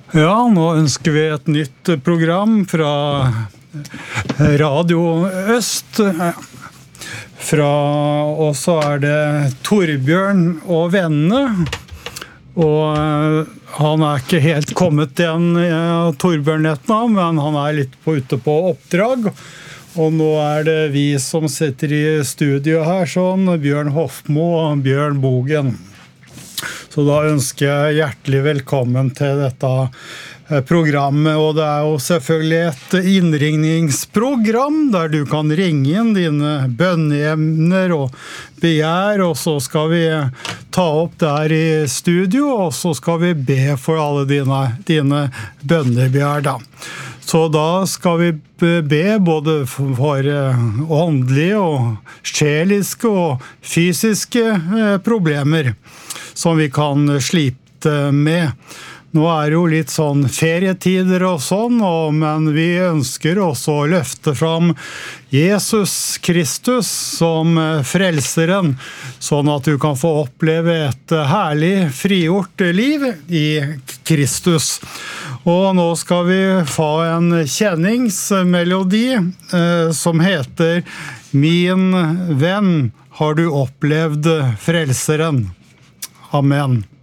Ja, nå ønsker vi et nytt program fra Radio Øst. Og så det Torbjørn og vennene. Og han ikke helt kommet igjen, Torbjørn Etna, men han litt ute på oppdrag. Og nå det vi som sitter i studio her, sånn, Bjørn Hofmo og Bjørn Bogen. Så da ønsker jeg hjertelig velkommen til dette programmet, og det jo selvfølgelig et innringningsprogram der du kan ringe inn dine bønneemner og begjær, og så skal vi ta opp der i studio, og så skal vi be for alle dine bønnebegjær da. Så da skal vi be både for åndelige og sjeliske og fysiske problemer som vi kan slite med. Nå det jo litt sånn ferietider og sånn, men vi ønsker også å løfte fram Jesus Kristus som frelseren, sånn at du kan få oppleve et herlig frigjort liv i Kristus. Og nå skal vi få en kjenningsmelodi som heter «Min venn, har du opplevd frelseren?» Amen.